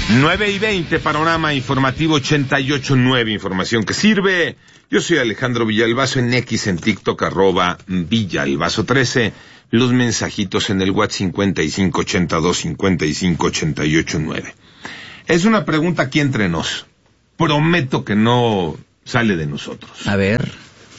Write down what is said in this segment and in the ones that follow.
9:20, panorama informativo 88.9, información que sirve. Yo soy Alejandro Villalbazo, en X, en TikTok, @Villalbazo13. Los mensajitos en el WhatsApp 5582-5588-9. Es una pregunta aquí entre nos. Prometo que no sale de nosotros. A ver.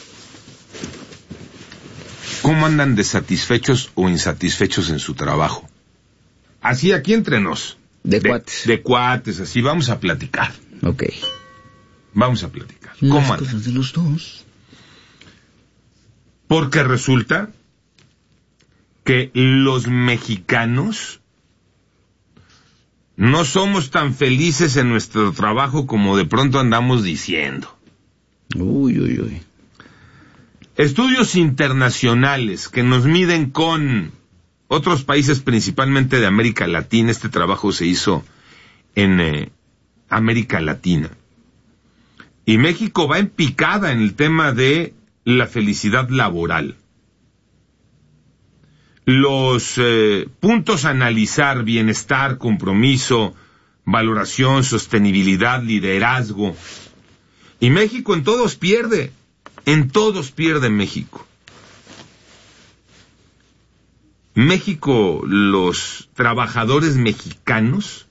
¿Cómo andan de satisfechos o insatisfechos en su trabajo? Así aquí entre nos. De cuates. De cuates, así vamos a platicar. Ok. Vamos a platicar. Las ¿Cómo andan? cosas de los dos. Porque resulta que los mexicanos no somos tan felices en nuestro trabajo como de pronto andamos diciendo. Uy. Estudios internacionales que nos miden con otros países, principalmente de América Latina. Este trabajo se hizo en América Latina. Y México va en picada en el tema de la felicidad laboral. Los puntos a analizar: bienestar, compromiso, valoración, sostenibilidad, liderazgo. Y México en todos pierde. En todos pierde México. México, los trabajadores mexicanos,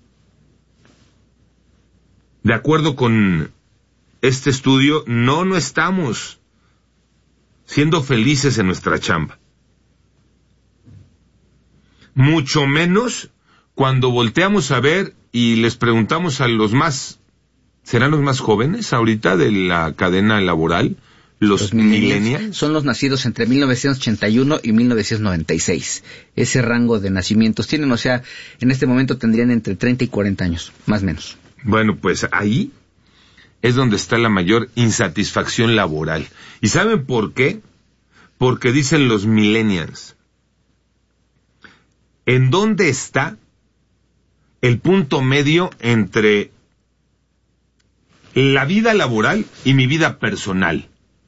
de acuerdo con este estudio, no estamos siendo felices en nuestra chamba. Mucho menos cuando volteamos a ver y les preguntamos a los más, ¿serán los más jóvenes ahorita de la cadena laboral? Los millennials. Son los nacidos entre 1981 y 1996. Ese rango de nacimientos tienen, o sea, en este momento tendrían entre 30 y 40 años, más o menos. Bueno, pues ahí es donde está la mayor insatisfacción laboral. ¿Y saben por qué? Porque dicen los millennials: ¿en dónde está el punto medio entre la vida laboral y mi vida personal?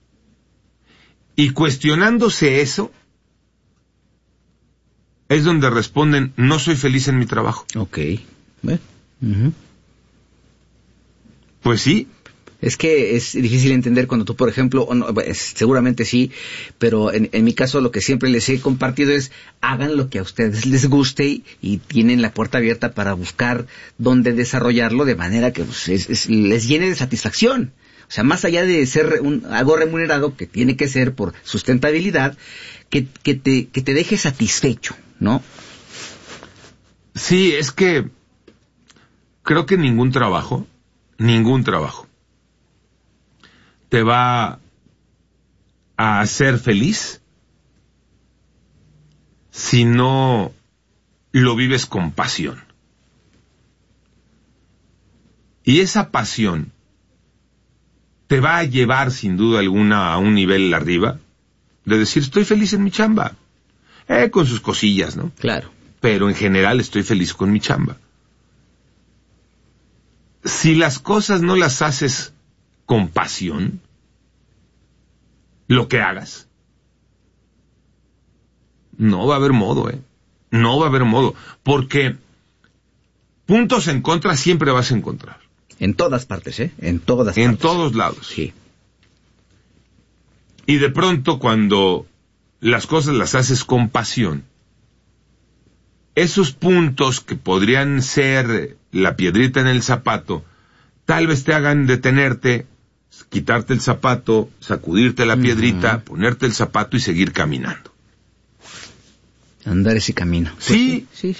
Y cuestionándose eso, es donde responden: no soy feliz en mi trabajo. Ok. Pues sí. Es que es difícil entender cuando tú, por ejemplo, seguramente sí, pero en mi caso lo que siempre les he compartido es: hagan lo que a ustedes les guste y tienen la puerta abierta para buscar dónde desarrollarlo de manera que pues, les llene de satisfacción. O sea, más allá de ser algo remunerado, que tiene que ser por sustentabilidad, que te deje satisfecho, ¿no? Sí, es que creo que ningún trabajo te va a hacer feliz si no lo vives con pasión. Y esa pasión te va a llevar sin duda alguna a un nivel arriba, de decir: estoy feliz en mi chamba, con sus cosillas, ¿no? Claro. Pero en general estoy feliz con mi chamba. Si las cosas no las haces con pasión, lo que hagas, no va a haber modo, no va a haber modo, porque puntos en contra siempre vas a encontrar. En todas partes, en todas partes. En todos lados. Sí. Y de pronto, cuando las cosas las haces con pasión, esos puntos que podrían ser la piedrita en el zapato, tal vez te hagan detenerte, quitarte el zapato, sacudirte la piedrita, ponerte el zapato y seguir caminando. Andar ese camino. Sí. Sí.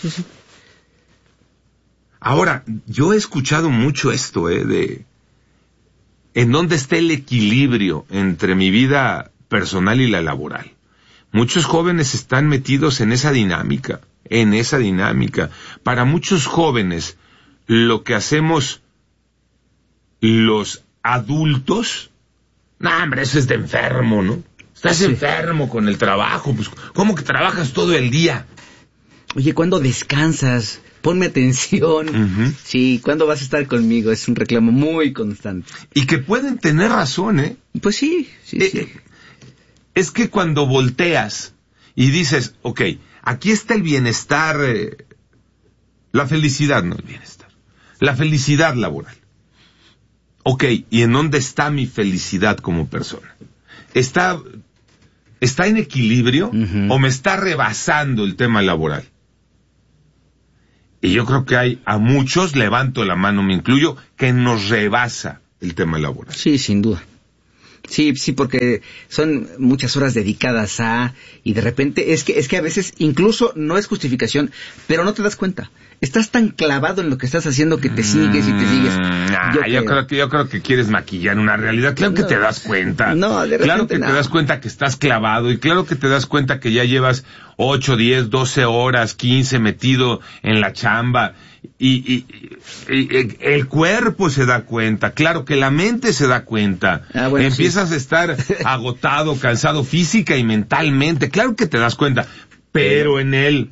Ahora, yo he escuchado mucho esto, de en dónde está el equilibrio entre mi vida personal y la laboral. Muchos jóvenes están metidos en esa dinámica. Para muchos jóvenes, lo que hacemos los adultos, no, hombre, eso es de enfermo, ¿no? Estás enfermo con el trabajo, pues, ¿cómo que trabajas todo el día? Oye, ¿cuándo descansas? Ponme atención. Sí, ¿cuándo vas a estar conmigo? Es un reclamo muy constante. Y que pueden tener razón, Pues sí. Es que cuando volteas y dices: ok, aquí está el bienestar, la felicidad, no el bienestar. La felicidad laboral. Ok, ¿y en dónde está mi felicidad como persona? ¿Está en equilibrio o me está rebasando el tema laboral? Y yo creo que hay a muchos, levanto la mano, me incluyo, que nos rebasa el tema laboral. Sí, sin duda. Sí, porque son muchas horas dedicadas y de repente es que a veces incluso no es justificación, pero no te das cuenta. Estás tan clavado en lo que estás haciendo que te sigues y te sigues. Yo creo que quieres maquillar una realidad. Claro que te das cuenta. No, de repente claro que te das cuenta que estás clavado y claro que te das cuenta que ya llevas 8, 10, 12 horas, 15 metido en la chamba. Y el cuerpo se da cuenta, claro que la mente se da cuenta. Bueno, empiezas a estar agotado, cansado física y mentalmente, claro que te das cuenta, pero en él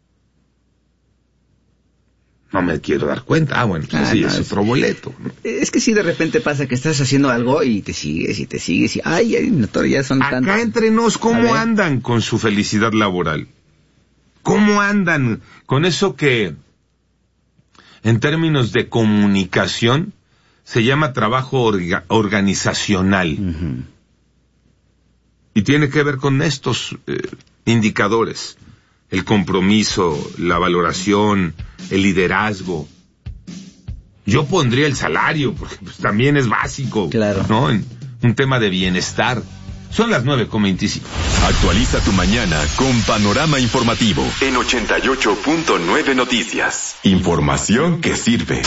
no me quiero dar cuenta. Bueno, pues sí, es otro boleto. Es que sí, de repente pasa que estás haciendo algo y te sigues y ya son acá tantos. Entre nos, ¿cómo andan con su felicidad laboral? ¿Cómo andan con eso que en términos de comunicación se llama trabajo organizacional? Uh-huh. Y tiene que ver con estos indicadores: el compromiso, la valoración, el liderazgo. Yo pondría el salario, porque pues, también es básico, claro, ¿no? En un tema de bienestar. Son las 9:25. Actualiza tu mañana con Panorama Informativo en 88.9 Noticias. Información que sirve.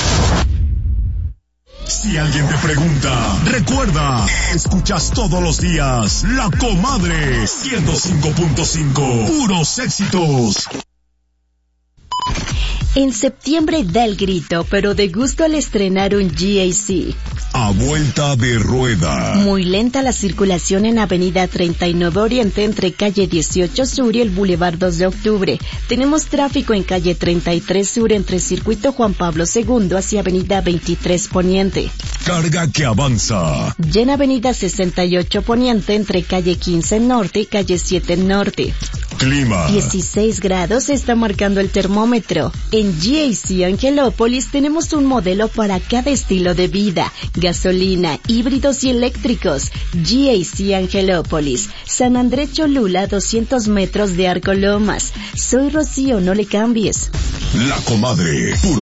Si alguien te pregunta, recuerda, escuchas todos los días La Comadre 105.5, puros éxitos. En septiembre da el grito, pero de gusto al estrenar un GAC. A vuelta de rueda. Muy lenta la circulación en Avenida 39 Oriente entre calle 18 Sur y el Boulevard 2 de Octubre. Tenemos tráfico en calle 33 Sur entre Circuito Juan Pablo II hacia Avenida 23 Poniente. Carga que avanza. Y en Avenida 68 Poniente entre calle 15 Norte y calle 7 Norte. Clima. 16 grados está marcando el termómetro. En GAC Angelópolis tenemos un modelo para cada estilo de vida. Gasolina, híbridos y eléctricos. GAC Angelópolis. San Andrés Cholula, 200 metros de Arco Lomas. Soy Rocío, no le cambies. La Comadre.